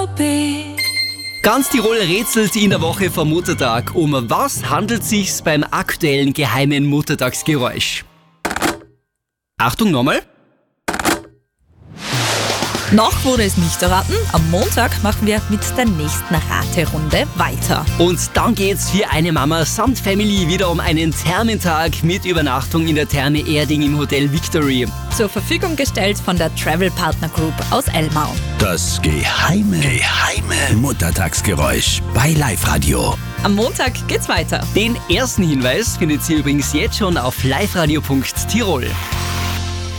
Ganz Tirol rätselt in der Woche vor Muttertag. Um was handelt es sich beim aktuellen geheimen Muttertagsgeräusch? Achtung nochmal. Noch wurde es nicht erraten. Am Montag machen wir mit der nächsten Raterunde weiter. Und dann geht's für eine Mama samt Family wieder um einen Thermentag mit Übernachtung in der Therme Erding im Hotel Victory. Zur Verfügung gestellt von der Travel Partner Group aus Elmau. Das geheime Muttertagsgeräusch bei Live-Radio. Am Montag geht's weiter. Den ersten Hinweis findet ihr übrigens jetzt schon auf liveradio.tirol.